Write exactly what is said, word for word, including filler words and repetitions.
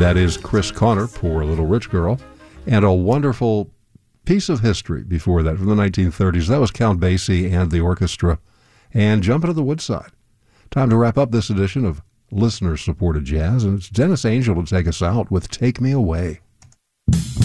That is Chris Connor, Poor Little Rich Girl, and a wonderful piece of history before that from the nineteen thirties. That was Count Basie and the orchestra, and Jump Into the Woodside. Time to wrap up this edition of listener-supported jazz, and it's Dennis Angel to take us out with Take Me Away.